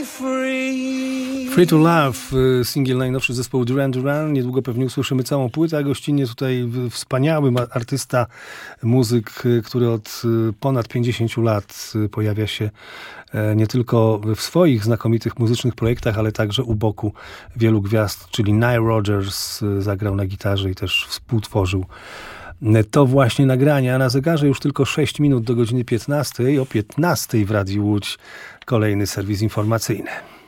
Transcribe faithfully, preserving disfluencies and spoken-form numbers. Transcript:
Free to Love, singiel najnowszy zespołu Duran Duran. Niedługo pewnie usłyszymy całą płytę, a gościnnie tutaj wspaniały artysta, muzyk, który od ponad pięćdziesięciu lat pojawia się nie tylko w swoich znakomitych muzycznych projektach, ale także u boku wielu gwiazd, czyli Nile Rodgers zagrał na gitarze i też współtworzył to właśnie nagranie, a na zegarze już tylko sześć minut do godziny piętnastej. O piętnastej w Radiu Łódź kolejny serwis informacyjny.